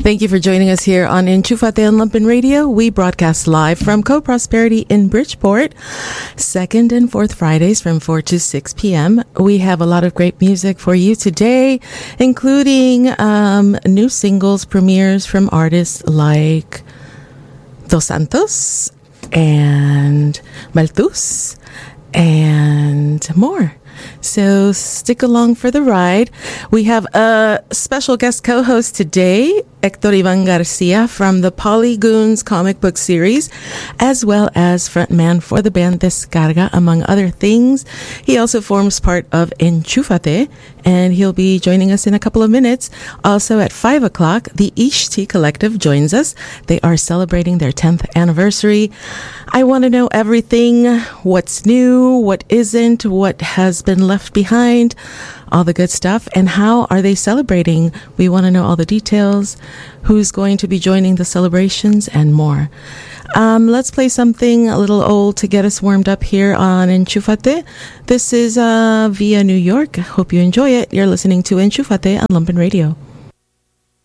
Thank you for joining us here on Enchufate on Lumpen Radio. We broadcast live from Co-Prosperity in Bridgeport, second and fourth Fridays from 4 to 6 p.m. We have a lot of great music for you today, including new singles premieres from artists like Dos Santos and Malthus and more. So stick along for the ride. We have a special guest co-host today, Hector Ivan Garcia from the Polygoons comic book series, as well as frontman for the band Descarga, among other things. He also forms part of Enchufate, and he'll be joining us in a couple of minutes. Also at 5 o'clock, the Ishti Collective joins us. They are celebrating their 10th anniversary. I want to know everything, what's new, what isn't, what has been left behind, all the good stuff, and how are they celebrating? We want to know all the details, who's going to be joining the celebrations, and more. Let's play something a little old to get us warmed up here on Enchufate. This is via New York. Hope you enjoy it. You're listening to Enchufate on Lumpen Radio.